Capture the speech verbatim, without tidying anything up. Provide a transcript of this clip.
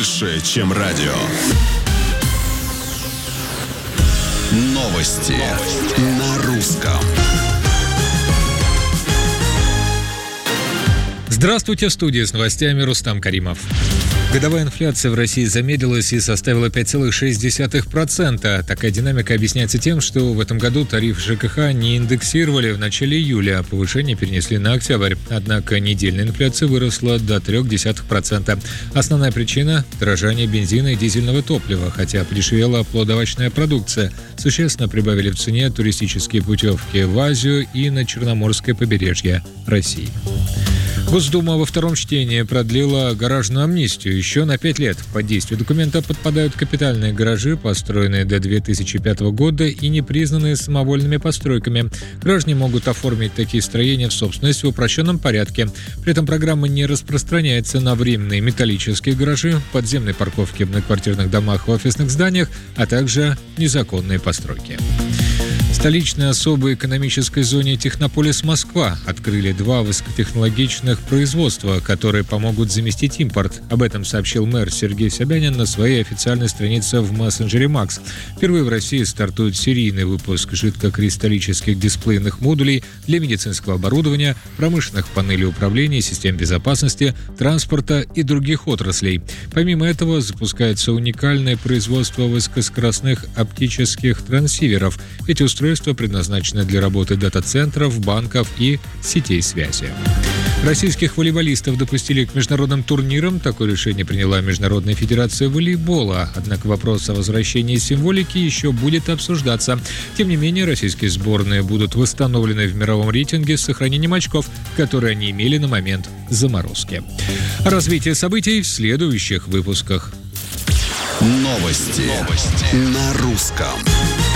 больше, чем радио. Новости на русском. Здравствуйте, в студии с новостями Рустам Каримов. Годовая инфляция в России замедлилась и составила пять целых шесть десятых процента. Такая динамика объясняется тем, что в этом году тариф ЖКХ не индексировали в начале июля, а повышение перенесли на октябрь. Однако недельная инфляция выросла до три десятых процента. Основная причина – дорожание бензина и дизельного топлива, хотя подешевела плодовочная продукция. Существенно прибавили в цене туристические путевки в Азию и на Черноморское побережье России. Госдума во втором чтении продлила гаражную амнистию еще на пять лет. Под действие документа подпадают капитальные гаражи, построенные до две тысячи пятого года и не признанные самовольными постройками. Граждане могут оформить такие строения в собственность в упрощенном порядке. При этом программа не распространяется на временные металлические гаражи, подземные парковки в многоквартирных домах и офисных зданиях, а также незаконные постройки. В столичной особой экономической зоне Технополис Москва открыли два высокотехнологичных производства, которые помогут заместить импорт. Об этом сообщил мэр Сергей Собянин на своей официальной странице в мессенджере Макс. Впервые в России стартует серийный выпуск жидкокристаллических дисплейных модулей для медицинского оборудования, промышленных панелей управления, систем безопасности, транспорта и других отраслей. Помимо этого запускается уникальное производство высокоскоростных оптических трансиверов. Эти устройства предназначены для работы дата-центров, банков и сетей связи. Российских волейболистов допустили к международным турнирам. Такое решение приняла Международная федерация волейбола. Однако вопрос о возвращении символики еще будет обсуждаться. Тем не менее, российские сборные будут восстановлены в мировом рейтинге с сохранением очков, которые они имели на момент заморозки. Развитие событий в следующих выпусках. Новости, Новости. на русском.